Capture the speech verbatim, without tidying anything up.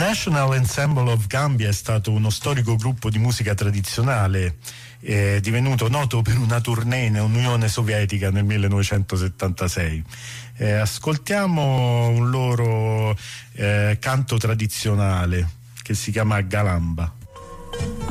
National Ensemble of Gambia è stato uno storico gruppo di musica tradizionale, eh, divenuto noto per una tournée in Unione Sovietica nel millenovecentosettantasei. Eh, ascoltiamo un loro eh, canto tradizionale che si chiama Galamba.